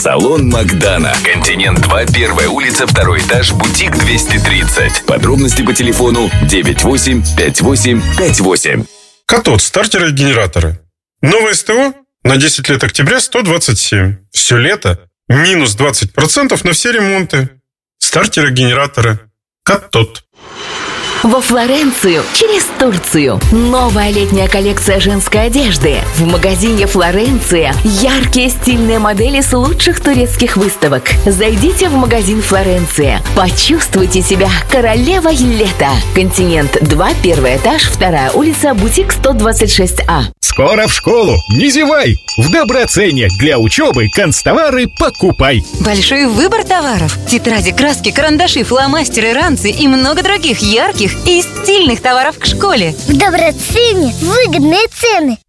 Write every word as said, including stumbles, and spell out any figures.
Салон Магдана. Континент два, первая улица, второй этаж, бутик двести тридцать. Подробности по телефону девять восемь пять восемь пять восемь. Катод. Стартеры и генераторы. Новое СТО на десять лет октября сто двадцать семь. Все лето минус двадцать процентов на все ремонты. Стартеры, генераторы. Катод. Во Флоренцию через Турцию. Новая летняя коллекция женской одежды. В магазине Флоренция яркие стильные модели с лучших турецких выставок. Зайдите в магазин Флоренция. Почувствуйте себя королевой лета. Континент два, первый этаж, вторая улица, бутик сто двадцать шесть А. Скоро в школу, не зевай! В доброцене для учебы канцтовары покупай. Большой выбор товаров. Тетради, краски, карандаши, фломастеры, ранцы и много других ярких и стильных товаров к школе. В доброцене выгодные цены.